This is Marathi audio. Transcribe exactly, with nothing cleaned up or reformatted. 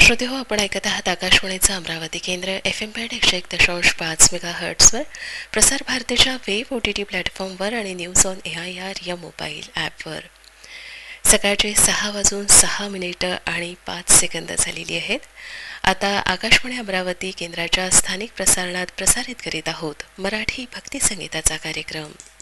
श्रोते हो, आपण ऐकत आहात आकाशवाणीचं अमरावती केंद्र एफ एम पॅड एकशे एक दशांश पाच मेगा हर्ट्सवर, प्रसार भारतीच्या वेब ओ टी टी प्लॅटफॉर्मवर आणि news on A I R या मोबाईल ॲपवर. सकाळचे सहा वाजून सहा मिनिटं आणि पाच सेकंद झालेली आहेत. आता आकाशवाणी अमरावती केंद्राच्या स्थानिक प्रसारणात प्रसारित करीत आहोत मराठी भक्ती संगीताचा कार्यक्रम.